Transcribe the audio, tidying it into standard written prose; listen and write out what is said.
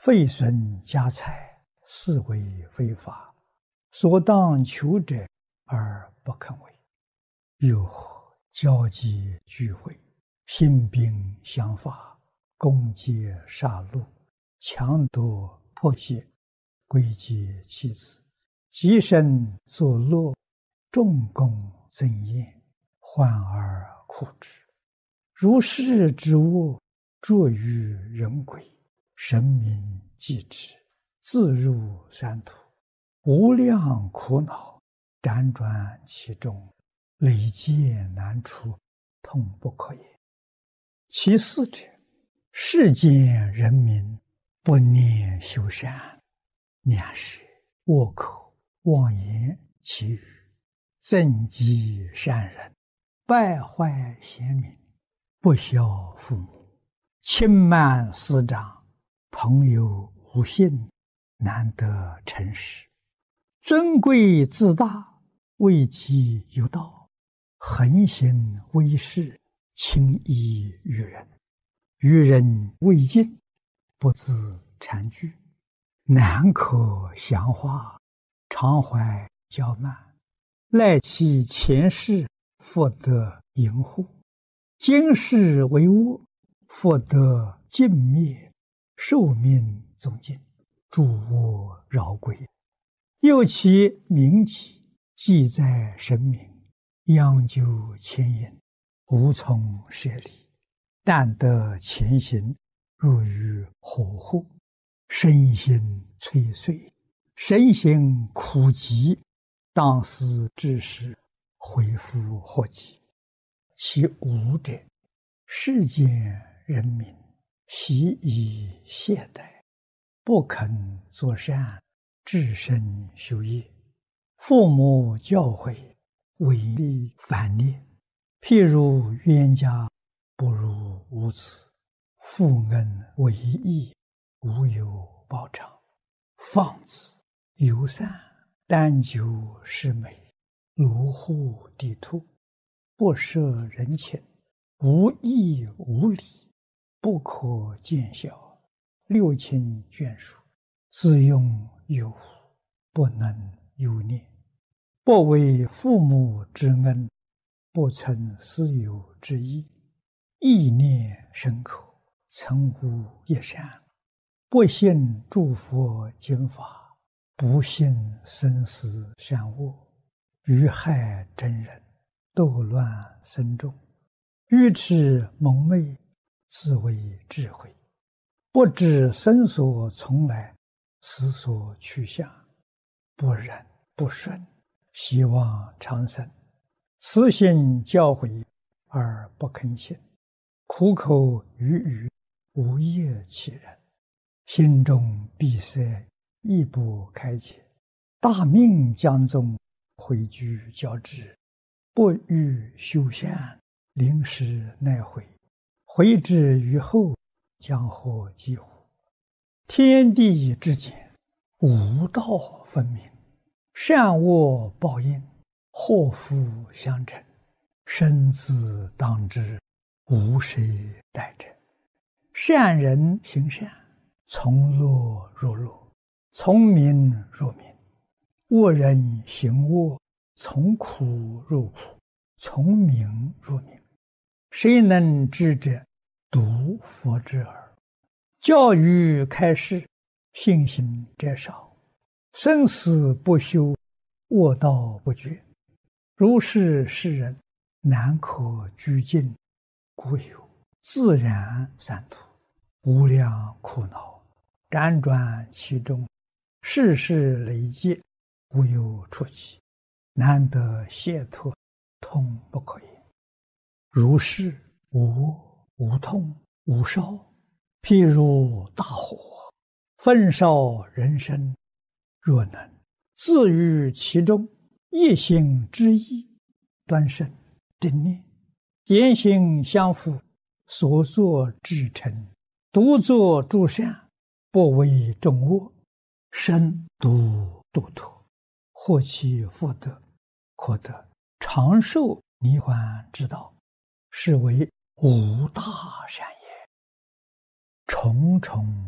废损家财，是为非法。所当求者而不肯为。又何交集聚会，兴兵相伐，攻击杀戮，强夺迫胁，归结其子，极身作乐，众功增宴，患而苦之。如是之恶，著于人鬼，神明继之，自入三途，无量苦恼，辗转其中，累劫难出，痛不可言。其四者，世间人民不念修善，两是倭口妄言其语，增击善人，败坏贤民，不孝父母，轻慢师长，朋友无信，难得诚实，尊贵自大，位极有道，横行威势，轻易于人，于人未尽，不自惭惧，难可详化，常怀骄慢，赖其前世，复得淫护，今世为恶，复得尽灭，寿命终尽，诸恶饶归。又其名己，记在神明，央究牵引，无从舍离，但得前行，入于火户，身心摧碎，身心苦疾，当思之时，恢复祸及。其五者，世间人民习以懈怠，不肯作善，至身修业，父母教诲，违逆反逆。譬如冤家不如无子，父恩为义，无有报偿。放子游散，单求是美，卢户地兔，不摄人情，无义无礼，不可见效，六亲眷属，自用有无，不能有念，不为父母之恩，不存私有之意，意念深刻，曾无一善，不信诸佛经法，不信生死善恶，愚害真人，斗乱僧众，愚痴蒙昧，自为智慧，不知生所从来，死所去向，不忍不顺，希望长生，慈心教诲而不肯信，苦口语语，无业其人，心中闭塞，亦不开解，大命将终，回居交织，不欲修善，临时奈悔，悔之于后，将获几乎？天地之间，无道分明，善恶报应，祸福相承，生自当之，无谁代者。善人行善，从乐入乐，从名入名；恶人行恶，从苦入苦，从名入名。谁能知者？独佛之耳。教育开示，信心者少，生死不休，恶道不绝。如是世人，难可居尽，故有自然三途，无量苦恼，辗转其中，世事累积，无有出期，难得解脱，痛不可言。如是无恶无痛无烧，譬如大火，焚烧人身，若能自于其中，一心之意，端慎正念，言行相符，所作至诚，独作诸善，不为众恶，身独度脱，获其福德，可得长寿涅槃之道，是为无大善也。重重